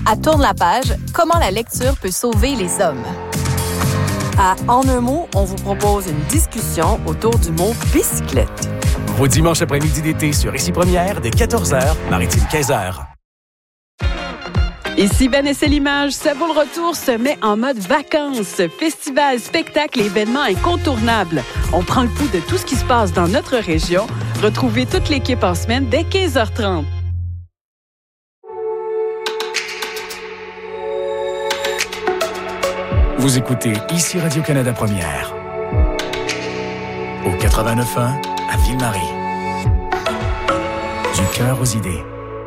À Tourne la page, comment la lecture peut sauver les hommes. À En un mot, on vous propose une discussion autour du mot bicyclette. Vos dimanches après-midi d'été sur Ici Première, dès 14h, Maritime 15h. Ici Vanessa Limage, Ça vaut le retour se met en mode vacances. Festival, spectacle et événements incontournables. On prend le pouls de tout ce qui se passe dans notre région. Retrouvez toute l'équipe en semaine dès 15h30. Vous écoutez Ici Radio-Canada Première. Au 89.1 à Ville-Marie. Du cœur aux idées.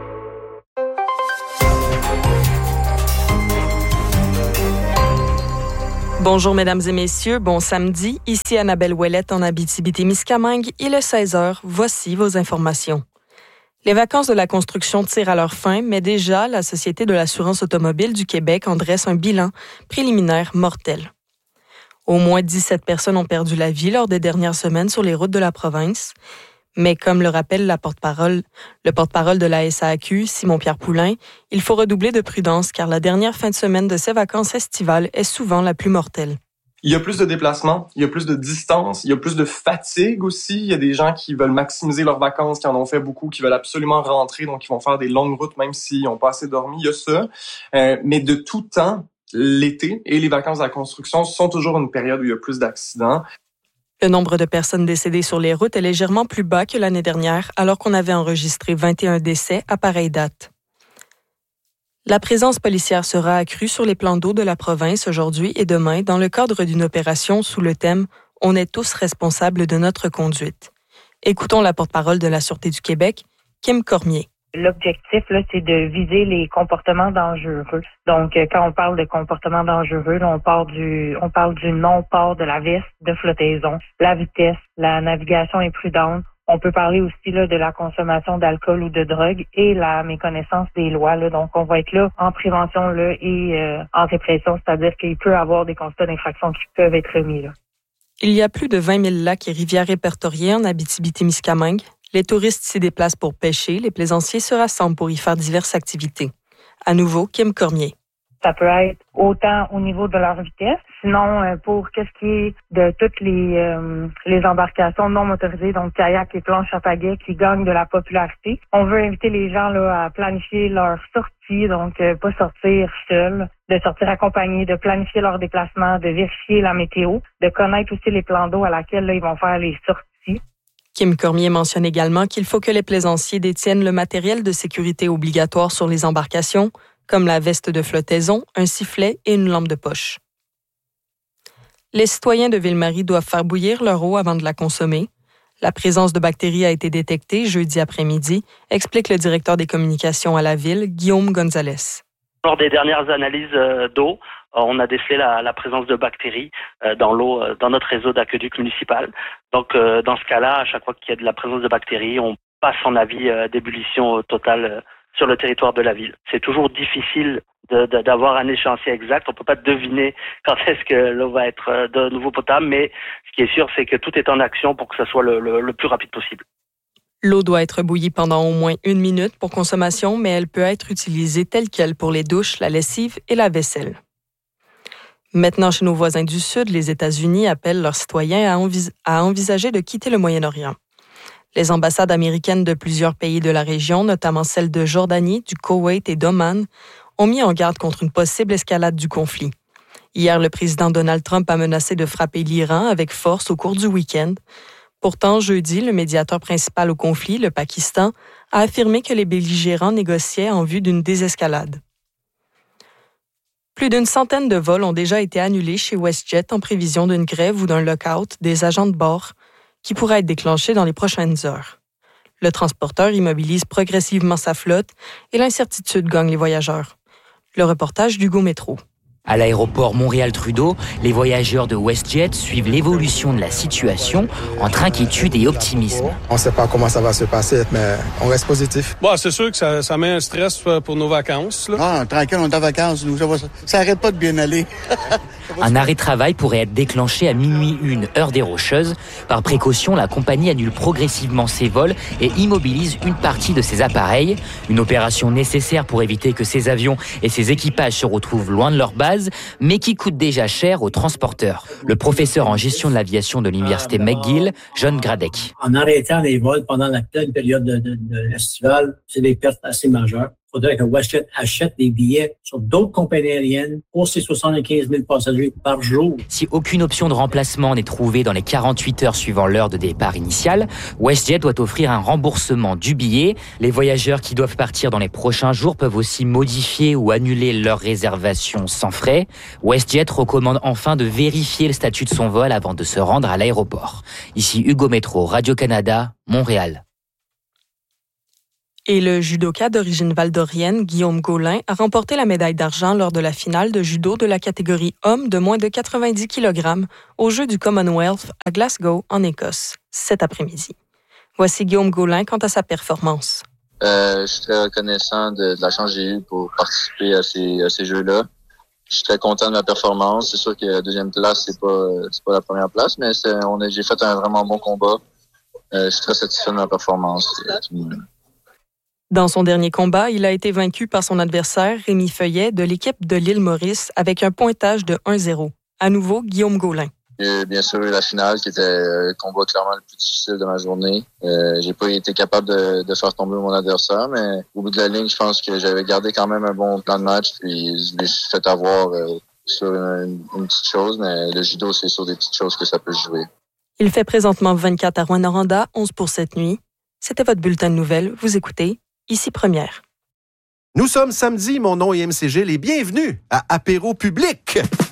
Bonjour, mesdames et messieurs. Bon samedi. Ici Annabelle Ouellette en Abitibi-Témiscamingue. Il est 16h. Voici vos informations. Les vacances de la construction tirent à leur fin, mais déjà, la Société de l'assurance automobile du Québec en dresse un bilan préliminaire mortel. Au moins 17 personnes ont perdu la vie lors des dernières semaines sur les routes de la province. Mais comme le rappelle le porte-parole de la SAAQ, Simon-Pierre Poulain, il faut redoubler de prudence car la dernière fin de semaine de ces vacances estivales est souvent la plus mortelle. Il y a plus de déplacements, il y a plus de distance, il y a plus de fatigue aussi. Il y a des gens qui veulent maximiser leurs vacances, qui en ont fait beaucoup, qui veulent absolument rentrer, donc ils vont faire des longues routes même s'ils n'ont pas assez dormi. Il y a ça. Mais de tout temps, l'été et les vacances de la construction sont toujours une période où il y a plus d'accidents. Le nombre de personnes décédées sur les routes est légèrement plus bas que l'année dernière, alors qu'on avait enregistré 21 décès à pareille date. La présence policière sera accrue sur les plans d'eau de la province aujourd'hui et demain dans le cadre d'une opération sous le thème « On est tous responsables de notre conduite ». Écoutons la porte-parole de la Sûreté du Québec, Kim Cormier. L'objectif, là, c'est de viser les comportements dangereux. Donc, quand on parle de comportements dangereux, là, on parle du non-port de la veste de flottaison, la vitesse, la navigation imprudente. On peut parler aussi là, de la consommation d'alcool ou de drogue et la méconnaissance des lois. Là. Donc, on va être là en prévention là, et en répression, c'est-à-dire qu'il peut y avoir des constats d'infraction qui peuvent être remis. Là. Il y a plus de 20 000 lacs et rivières répertoriés en Abitibi-Témiscamingue. Les touristes s'y déplacent pour pêcher, les plaisanciers se rassemblent pour y faire diverses activités. À nouveau, Kim Cormier. Ça peut être autant au niveau de leur vitesse, sinon pour qu'est-ce qui est de toutes les embarcations non motorisées, donc kayak et planche à pagaie qui gagnent de la popularité. On veut inviter les gens là à planifier leur sortie, donc pas sortir seul, de sortir accompagnés, de planifier leur déplacement, de vérifier la météo, de connaître aussi les plans d'eau à laquelle là, ils vont faire les sorties. Kim Cormier mentionne également qu'il faut que les plaisanciers détiennent le matériel de sécurité obligatoire sur les embarcations, comme la veste de flottaison, un sifflet et une lampe de poche. Les citoyens de Ville-Marie doivent faire bouillir leur eau avant de la consommer. La présence de bactéries a été détectée jeudi après-midi, explique le directeur des communications à la Ville, Guillaume Gonzalez. Lors des dernières analyses d'eau, on a décelé la présence de bactéries dans l'eau, dans notre réseau d'aqueduc municipal. Donc, dans ce cas-là, à chaque fois qu'il y a de la présence de bactéries, on passe en avis d'ébullition totale sur le territoire de la ville. C'est toujours difficile d'avoir un échéancier exact. On peut pas deviner quand est-ce que l'eau va être de nouveau potable, mais ce qui est sûr, c'est que tout est en action pour que ce soit le plus rapide possible. L'eau doit être bouillie pendant au moins 1 minute pour consommation, mais elle peut être utilisée telle quelle pour les douches, la lessive et la vaisselle. Maintenant, chez nos voisins du Sud, les États-Unis appellent leurs citoyens à envisager de quitter le Moyen-Orient. Les ambassades américaines de plusieurs pays de la région, notamment celles de Jordanie, du Koweït et d'Oman, ont mis en garde contre une possible escalade du conflit. Hier, le président Donald Trump a menacé de frapper l'Iran avec force au cours du week-end. Pourtant, jeudi, le médiateur principal au conflit, le Pakistan, a affirmé que les belligérants négociaient en vue d'une désescalade. Plus d'une centaine de vols ont déjà été annulés chez WestJet en prévision d'une grève ou d'un lock-out des agents de bord qui pourrait être déclenché dans les prochaines heures. Le transporteur immobilise progressivement sa flotte et l'incertitude gagne les voyageurs. Le reportage d'Hugo Métro. À l'aéroport Montréal-Trudeau, les voyageurs de WestJet suivent l'évolution de la situation entre inquiétude et optimisme. On ne sait pas comment ça va se passer, mais on reste positif. Bon, c'est sûr que ça met un stress pour nos vacances. Là. Ah, tranquille, on est en vacances. Nous, ça arrête pas de bien aller. Un arrêt de travail pourrait être déclenché à minuit 1, heure des Rocheuses. Par précaution, la compagnie annule progressivement ses vols et immobilise une partie de ses appareils. Une opération nécessaire pour éviter que ces avions et ses équipages se retrouvent loin de leur base, mais qui coûte déjà cher aux transporteurs. Le professeur en gestion de l'aviation de l'université McGill, John Gradek. En arrêtant les vols pendant la pleine période de l'estivale, c'est des pertes assez majeures. Il faudrait que WestJet achète des billets sur d'autres compagnies aériennes pour ces 75 000 passagers par jour. Si aucune option de remplacement n'est trouvée dans les 48 heures suivant l'heure de départ initiale, WestJet doit offrir un remboursement du billet. Les voyageurs qui doivent partir dans les prochains jours peuvent aussi modifier ou annuler leur réservation sans frais. WestJet recommande enfin de vérifier le statut de son vol avant de se rendre à l'aéroport. Ici Hugo Métro, Radio-Canada, Montréal. Et le judoka d'origine valdorienne, Guillaume Gaulin, a remporté la médaille d'argent lors de la finale de judo de la catégorie homme de moins de 90 kg aux Jeux du Commonwealth à Glasgow, en Écosse, cet après-midi. Voici Guillaume Gaulin quant à sa performance. Je suis très reconnaissant de la chance que j'ai eue pour participer à ces Jeux-là. Je suis très content de ma performance. C'est sûr que la deuxième place, c'est pas la première place, mais j'ai fait un vraiment bon combat. Je suis très satisfait de ma performance. Dans son dernier combat, il a été vaincu par son adversaire, Rémi Feuillet, de l'équipe de l'île Maurice, avec un pointage de 1-0. À nouveau, Guillaume Gaulin. J'ai bien sûr eu la finale, qui était le combat clairement le plus difficile de ma journée. J'ai pas été capable de faire tomber mon adversaire, mais au bout de la ligne, je pense que j'avais gardé quand même un bon plan de match, puis je me suis fait avoir sur une petite chose, mais le judo, c'est sur des petites choses que ça peut jouer. Il fait présentement 24 à Rouyn-Noranda, 11 pour cette nuit. C'était votre bulletin de nouvelles. Vous écoutez Ici Première. Nous sommes samedi, mon nom est MCG, les bienvenus à Apéro Public.